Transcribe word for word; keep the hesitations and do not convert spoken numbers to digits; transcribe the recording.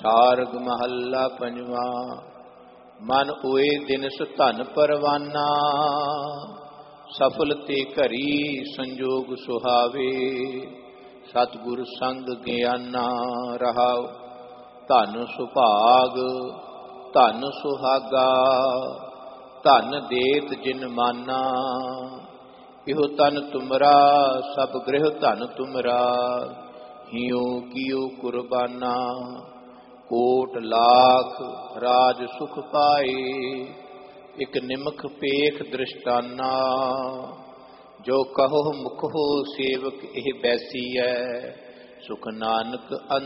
ਠਾਰਗ ਮਹੱਲਾ ਪੰਜਵਾ। ਮਨ ਹੋਏ ਦਿਨਸ ਧਨ ਪਰਵਾਨਾ, ਸਫਲ ਤੇ ਘਰੀ ਸੰਜੋਗ ਸੁਹਾਵੇ। ਸਤਿਗੁਰ ਸੰਗ ਗਿਆਨਾ ਰਹਾਉ, ਧਨ ਸੁਭਾਗ ਧਨ ਸੁਹਾਗਾ। ਧਨ ਦੇਤ ਜਿਨ ਮਾਨਾ, ਇਹੋ ਤਨ ਤੁਮਰਾ ਸਭ ਗ੍ਰਹਿ ਧਨ ਤੁਮਰਾ। ਹਿਉ ਕੀਓ ਕੁਰਬਾਨਾ, ਕੋਟ ਲਾਖ ਰਾਜ ਸੁਖ ਪਾਏ। ਇਕ ਨਿਮਖ ਪੇਖ ਦ੍ਰਿਸ਼ਟਾਨਾ, ਜੋ ਕਹੋ ਮੁਖੋ ਸੇਵਕ ਇਹ ਬੈਸੀਐ। ਸੁਖ ਨਾਨਕ